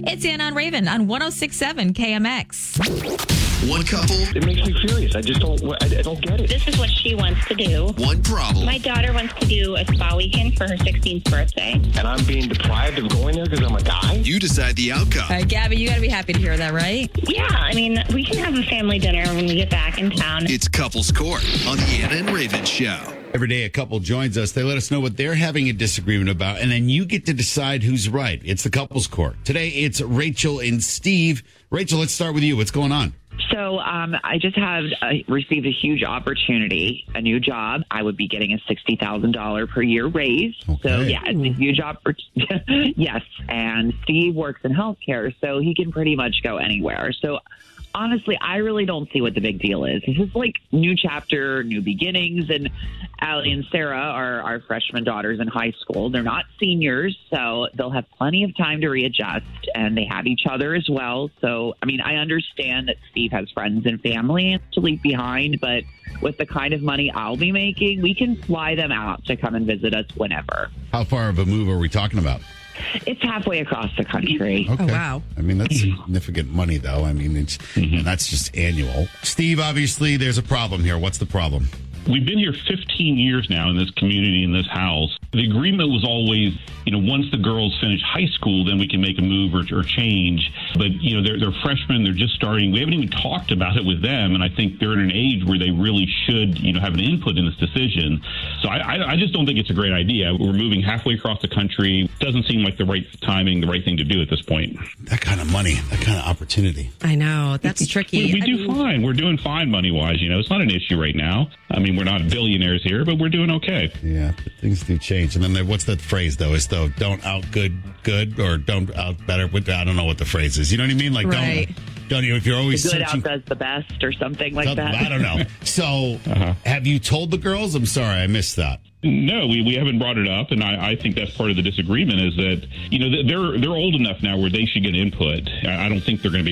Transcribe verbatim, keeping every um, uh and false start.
It's Anna and Raven on one oh six point seven K M X. One couple. It makes me furious. I just don't, I, I don't get it. This is what she wants to do. One problem. My daughter wants to do a spa weekend for her sixteenth birthday. And I'm being deprived of going there because I'm a guy? You decide the outcome. All right, Gabby, you got to be happy to hear that, right? Yeah, I mean, we can have a family dinner when we get back in town. It's Couples Court on the Anna and Raven Show. Every day a couple joins us. They let us know what they're having a disagreement about, and then you get to decide who's right. It's the Couples Court. Today, it's Rachel and Steve. Rachel, let's start with you. What's going on? So um, I just have uh, received a huge opportunity, a new job. I would be getting a sixty thousand dollars per year raise. Okay. So, yeah, it's a huge opportunity. Yes. And Steve works in healthcare, so he can pretty much go anywhere. So, honestly, I really don't see what the big deal is. This is like new chapter, new beginnings. And Allie and Sarah are our freshman daughters in high school. They're not seniors, so they'll have plenty of time to readjust. And they have each other as well. So, I mean, I understand that Steve has friends and family to leave behind, but with the kind of money I'll be making, we can fly them out to come and visit us whenever. How far of a move are we talking about? It's halfway across the country. Okay. Oh, wow. I mean, that's significant money, though. I mean, it's and that's just annual. Steve, obviously, there's a problem here. What's the problem? We've been here fifteen years now in this community, in this house. The agreement was always, you know, once the girls finish high school, then we can make a move or, or change. But, you know, they're, they're freshmen. They're just starting. We haven't even talked about it with them. And I think they're in an age where they really should, you know, have an input in this decision. So I, I, I just don't think it's a great idea. We're moving halfway across the country. Doesn't seem like the right timing, the right thing to do at this point. That kind of money, that kind of opportunity. I know. That's tricky. We, we I do mean, fine. We're doing fine money-wise. You know, it's not an issue right now. I mean, we're not billionaires here, but we're doing okay. Yeah, but things do change. And then there, what's that phrase, though? Is though, don't out good good or don't out better. I don't know what the phrase is. You know what I mean? Like, Right. don't, don't you, if you're always The good searching. outdoes the best or something like Something- that. I don't know. So, Uh-huh. have you told the girls? I'm sorry, I missed that. No, we, we haven't brought it up, and I, I think that's part of the disagreement is that, you know, they're they're old enough now where they should get input. I I don't think they're going to be